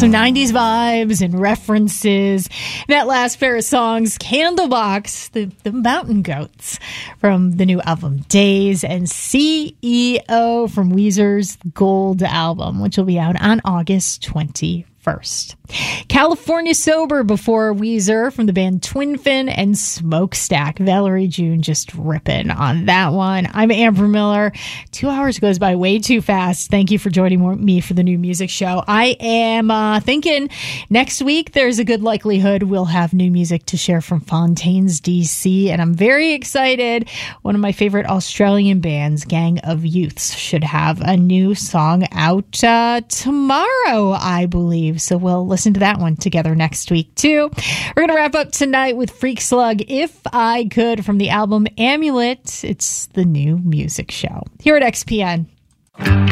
Some 90s vibes and references. That last pair of songs, Candlebox, the Mountain Goats from the new album Days, and CEO from Weezer's Gold album, which will be out on August 21st. California Sober before Weezer from the band Twin Fin and Smokestack. Valerie June just ripping on that one. I'm Amber Miller. 2 hours goes by way too fast. Thank you for joining me for the new music show. I am thinking next week there's a good likelihood we'll have new music to share from Fontaines, DC, and I'm very excited. One of my favorite Australian bands, Gang of Youths, should have a new song out tomorrow, I believe. So we'll listen to that one together next week, too. We're going to wrap up tonight with Freak Slug, If I Could, from the album Amulet. It's the new music show here at XPN.